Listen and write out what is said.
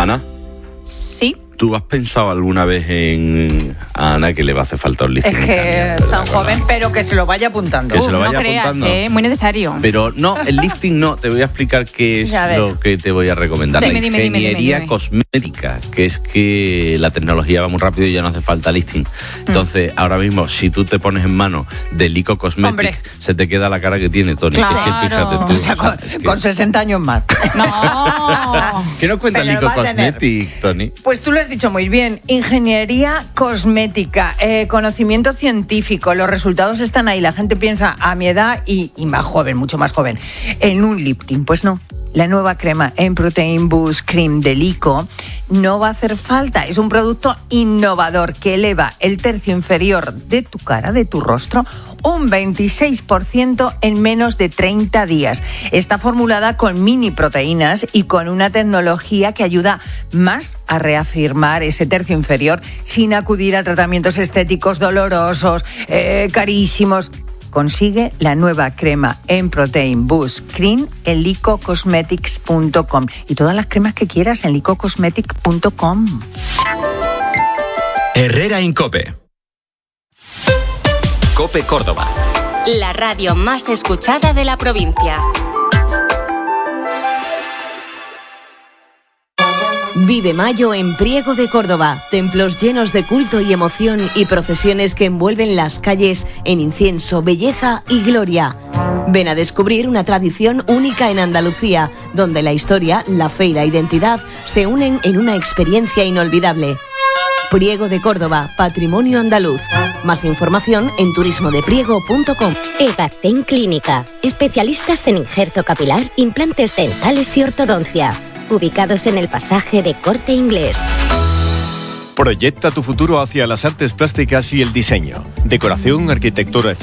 Ana. Sí. ¿Tú has pensado alguna vez a Ana que le va a hacer falta un lifting? Es que es tan joven, pero que se lo vaya apuntando. Que se lo vaya no creas, apuntando. muy necesario. Pero no, el lifting no. Te voy a explicar qué es lo que te voy a recomendar. Dime. Ingeniería cosmética, que es que la tecnología va muy rápido y ya no hace falta lifting. Entonces, ahora mismo, si tú te pones en mano de Lico Cosmetic, se te queda la cara que tiene, Tony. Claro. Es que fíjate tú. O sea, con 60 años más. No. ¿Qué nos cuenta Pero Lico va a tener. Cosmetic, Tony? Pues tú lo has dicho muy bien, ingeniería cosmética, conocimiento científico, los resultados están ahí, la gente piensa a mi edad y más joven, mucho más joven, en un lifting, pues no. La nueva crema en Protein Boost Cream de Lico no va a hacer falta. Es un producto innovador que eleva el tercio inferior de tu cara, de tu rostro, un 26% en menos de 30 días. Está formulada con mini proteínas y con una tecnología que ayuda más a reafirmar ese tercio inferior sin acudir a tratamientos estéticos dolorosos, carísimos. Consigue la nueva crema en Protein Boost Cream en licocosmetics.com y todas las cremas que quieras en licocosmetics.com. Herrera en COPE. COPE Córdoba. La radio más escuchada de la provincia. Vive Mayo en Priego de Córdoba. Templos llenos de culto y emoción y procesiones que envuelven las calles en incienso, belleza y gloria. Ven a descubrir una tradición única en Andalucía, donde la historia, la fe y la identidad se unen en una experiencia inolvidable. Priego de Córdoba, patrimonio andaluz. Más información en turismodepriego.com. Egacén Clínica, especialistas en injerto capilar, implantes dentales y ortodoncia. Ubicados en el pasaje de Corte Inglés. Proyecta tu futuro hacia las artes plásticas y el diseño. Decoración, arquitectura